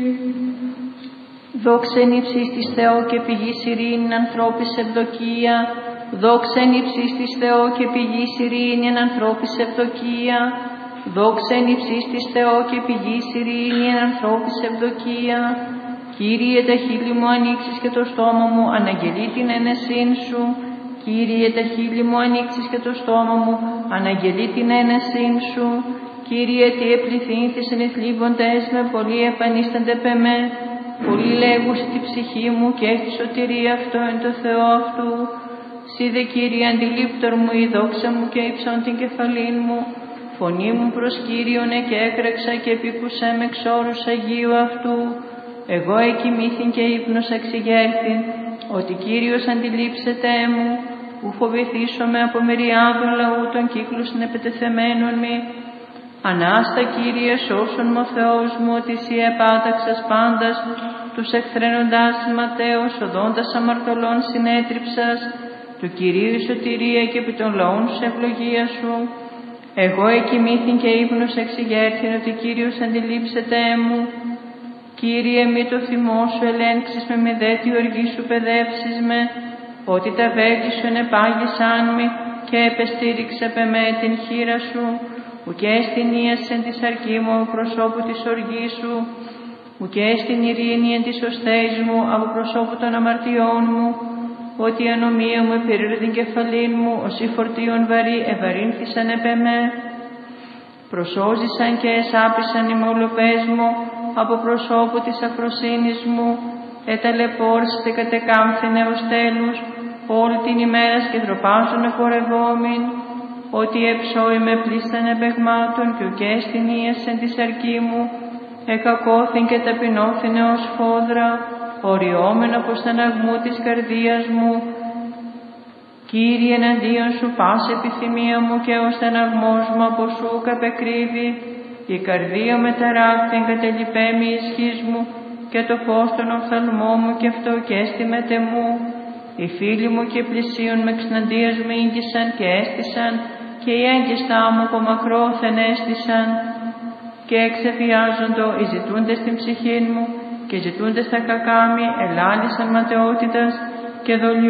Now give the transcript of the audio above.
Δόξα εν ύψης της Θεό και πηγής ειρήνην ανθρώπης ευδοκία. Δόξα εν ύψης της Θεό και πηγής ειρήνην ανθρώπης ευδοκία. Δόξα εν ύψης της Θεό και πηγής ειρήνην ανθρώπης ευδοκία. Κύριε, τα χείλη μου ανοίξεις και το στόμα μου αναγγελεί την ένεσήν σου. Κύριε, τα χείλη μου ανοίξεις και το στόμα μου αναγγελεί την ένεσήν σου. Κύριε, τι επληθύνθης εν εθλίβοντες με, πολλοί επανίστανται πεμέ. Πολλοί λέγουσι τη ψυχή μου και έχει σωτηρία αυτό εν το Θεό αυτού. Συ δε, Κύριε, αντιλήπτορ μου η δόξα μου και ύψον την κεφαλήν μου. Φωνή μου προς Κύριον εκέκρεξα και επίκουσα με εξόρους Αγίου αυτού. Εγώ εκοιμήθην και ύπνος εξηγέρθην, ότι Κύριος αντιλήψεται μου. Ου φοβηθήσομαι από μυριάδων λαού των κύκλους συνεπετεθεμένων μη. Ανάστα, Κύριε, σώσον μου ο Θεός μου, ότι Συ επάταξας πάντας, τους εχθρένοντας ματέως, οδόντας αμαρτωλών συνέτριψας, του Κυρίου η σωτηρία και επί των λαών σου ευλογία σου. Εγώ εκοιμήθην και ύπνος εξηγέρθην, ότι Κύριος αντιλήψεται μου. Κύριε, μη το θυμό σου ελέγξεις με, μη δε τη οργή σου παιδεύσεις με, ότι τα βέλη σου ενεπάγησαν με και επεστήριξε με την χείρα σου. Ουκέ στην ίαση εν της αρκή μου από προσώπου της οργής σου, ουκέ στην ειρήνη εν της οστέης μου από προσώπου των αμαρτιών μου, ότι η ανομία μου επήρε την κεφαλήν μου, όσοι φορτίων βαρύ ευαρύνθησαν επ' εμέ. Προσώζησαν και εσάπησαν οι μολοπές μου από προσώπου της αφροσύνης μου, εταλαιπώρησετε κατεκάμφθην έως τέλους, όλη την ημέρα σκεδροπάζουν επορευόμην. Ότι εψώοι με πλήσαν επεγμάτων και ουκέ στην ίασεν της αρκή μου, εκακώθην και ταπεινώθην ως φόδρα, οριόμενο από στεναγμού της καρδίας μου. Κύριε, εναντίον σου πας επιθυμία μου και ο στεναγμός μου από σου καπεκρύβει. Η καρδία με ταράκτη εγκατελειπέ μη ισχύς μου και το φως των οφθαλμών μου και αυτό και έστιμετε μου. Οι φίλοι μου και πλησίον με εξναντίας μου ήγγισαν και έστησαν και οι έγκυστά μου από μακρόθεν έστησαν και εξεφιάζοντο οι ζητούντες την ψυχήν μου και ζητούντες τα κακά μη ελάλησαν ματαιότητας και δολιού